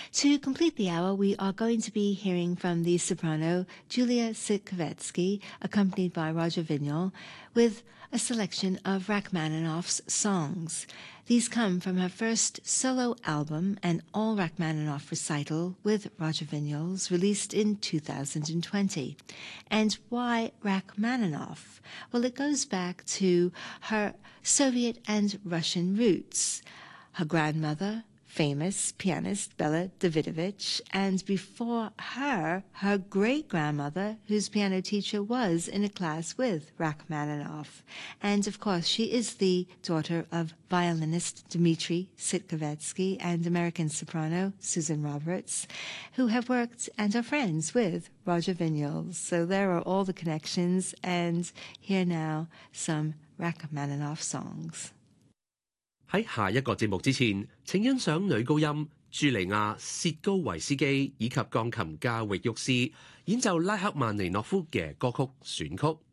To complete the hour, we are going to be hearing from the soprano Julia Sitkovetsky, accompanied by Roger Vignal, with a selection of Rachmaninoff's songs. These come from her first solo album, an all Rachmaninoff recital with Roger Vignals, released in 2020. And why Rachmaninoff? Well, it goes back to her Soviet and Russian roots. Her grandmother, famous pianist Bela Davidovich, and before her, her great-grandmother, whose piano teacher was in a class with Rachmaninoff. And of course, she is the daughter of violinist Dmitri Sitkovetsky and American soprano Susan Roberts, who have worked and are friends with Roger Vignals. So there are all the connections, and here now some Rachmaninoff songs. 喺下一個節目之前，請欣賞女高音朱莉亞·薛高維斯基以及鋼琴家域沃斯演奏拉赫曼尼諾夫嘅歌曲選曲。